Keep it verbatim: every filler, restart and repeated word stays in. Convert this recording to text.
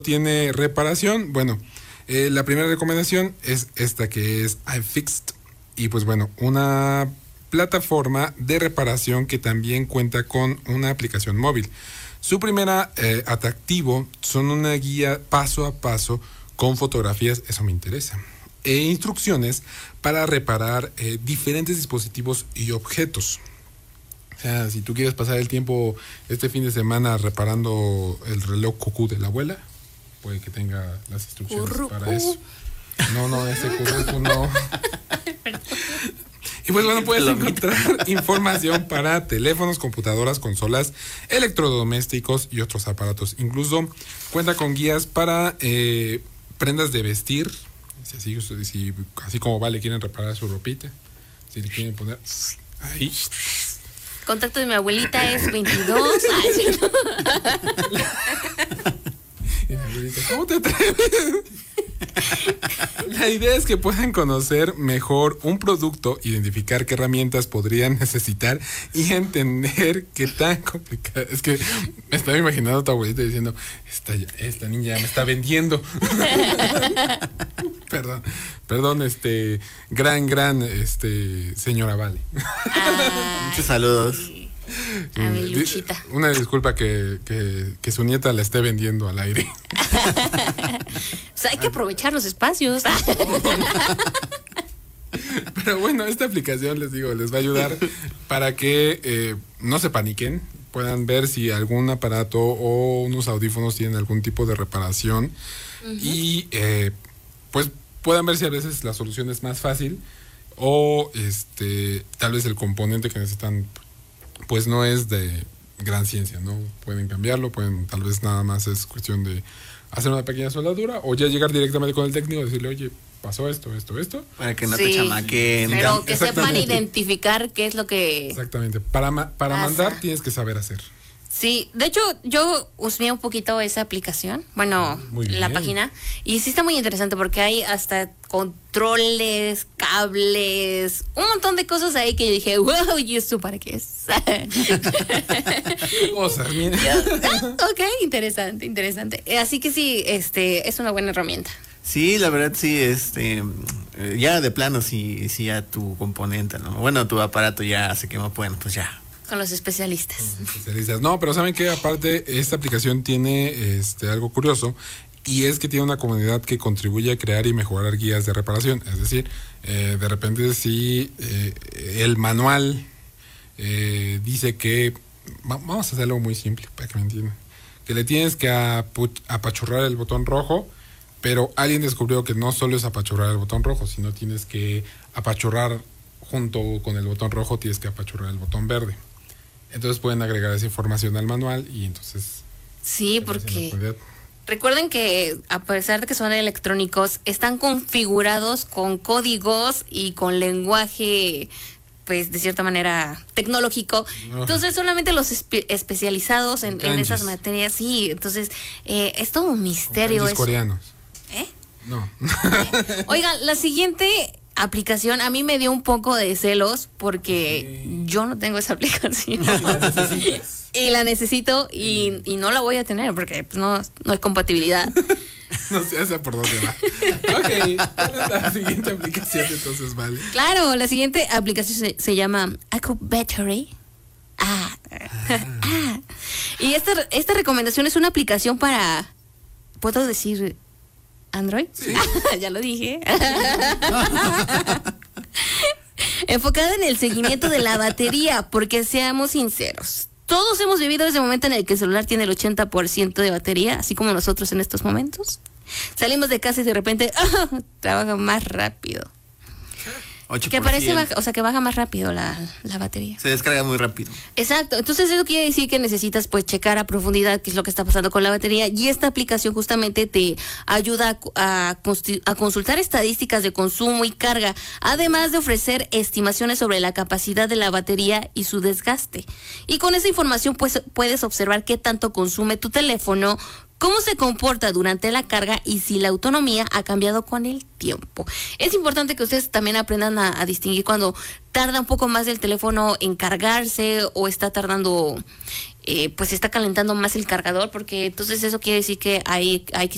tiene reparación. Bueno, eh, la primera recomendación es esta, que es iFixed, y pues bueno, una plataforma de reparación que también cuenta con una aplicación móvil. Su primera eh, atractivo son una guía paso a paso con fotografías, eso me interesa, e instrucciones para reparar eh, diferentes dispositivos y objetos. O sea, si tú quieres pasar el tiempo este fin de semana reparando el reloj cucú de la abuela, puede que tenga las instrucciones Currucú. Para eso. No, no, ese currucú no. Y pues bueno, puedes encontrar información para teléfonos, computadoras, consolas, electrodomésticos y otros aparatos. Incluso cuenta con guías para eh, prendas de vestir. Si así, si, así como Vale quieren reparar su ropita, si le quieren poner ahí. Contacto de mi abuelita es veintidós. Ay, ¿cómo te atreves? La idea es que puedan conocer mejor un producto, identificar qué herramientas podrían necesitar y entender qué tan complicado. Es que me estaba imaginando a tu abuelita diciendo, esta, esta niña me está vendiendo. Perdón, perdón, este, gran, gran, este, señora Vale. Muchos saludos. A mi Luchita. Una disculpa que, que, que su nieta la esté vendiendo al aire. O sea, hay que aprovechar los espacios. Pero bueno, esta aplicación, les digo, les va a ayudar para que eh, no se paniquen, puedan ver si algún aparato o unos audífonos tienen algún tipo de reparación. Uh-huh. Y eh, pues puedan ver si a veces la solución es más fácil o este tal vez el componente que necesitan pues no es de gran ciencia, ¿no? Pueden cambiarlo, pueden, tal vez nada más es cuestión de hacer una pequeña soldadura o ya llegar directamente con el técnico y decirle, oye, pasó esto, esto, esto. Para que no sí, te chamaquen. Pero que sepan identificar qué es lo que... Exactamente. Para, ma- para mandar tienes que saber hacer. Sí, de hecho yo usé un poquito esa aplicación, bueno, la página, y sí está muy interesante porque hay hasta controles, cables, un montón de cosas ahí que yo dije, wow, ¿y esto para qué es? Cosas, mira. Ok, interesante, interesante. Así que sí, este, es una buena herramienta. Sí, la verdad sí, este, ya de plano, si, si ya tu componente, ¿no? Bueno, tu aparato ya se quemó, bueno, pues ya. Con los especialistas. Los especialistas. No, pero saben que aparte esta aplicación tiene este algo curioso y es que tiene una comunidad que contribuye a crear y mejorar guías de reparación. Es decir, eh, de repente si eh, el manual eh, dice que vamos a hacer algo muy simple para que me entiendan, que le tienes que apu- apachurrar el botón rojo, pero alguien descubrió que no solo es apachurrar el botón rojo, sino tienes que apachurrar junto con el botón rojo, tienes que apachurrar el botón verde. Entonces pueden agregar esa información al manual y entonces... Sí, porque recuerden que a pesar de que son electrónicos, están configurados con códigos y con lenguaje, pues de cierta manera tecnológico. No. Entonces solamente los espe- especializados en, en esas materias, sí. Entonces eh, es todo un misterio. Eso. Coreanos. ¿Eh? No. ¿Eh? Oigan, la siguiente aplicación a mí me dio un poco de celos porque sí. Yo no tengo esa aplicación y la necesito y, y no la voy a tener porque pues, no, no hay compatibilidad. No sé hasta por dónde va. Ok, la siguiente aplicación entonces, Vale. Claro, la siguiente aplicación se, se llama AcuBattery. Ah. Ah. Y esta, esta recomendación es una aplicación para, ¿puedo decir Android? Sí. Ya lo dije. Enfocada en el seguimiento de la batería, porque seamos sinceros, todos hemos vivido ese momento en el que el celular tiene el ochenta por ciento de batería, así como nosotros en estos momentos. Salimos de casa y de repente ¡oh! Trabaja más rápido. ocho por ciento. Que parece baja, o sea, que baja más rápido la, la batería. Se descarga muy rápido. Exacto. Entonces eso quiere decir que necesitas pues checar a profundidad qué es lo que está pasando con la batería y esta aplicación justamente te ayuda a, a, a consultar estadísticas de consumo y carga, además de ofrecer estimaciones sobre la capacidad de la batería y su desgaste. Y con esa información pues puedes observar qué tanto consume tu teléfono, cómo se comporta durante la carga y si la autonomía ha cambiado con el tiempo. Es importante que ustedes también aprendan a, a distinguir cuando tarda un poco más el teléfono en cargarse o está tardando, eh, pues está calentando más el cargador, porque entonces eso quiere decir que hay, hay que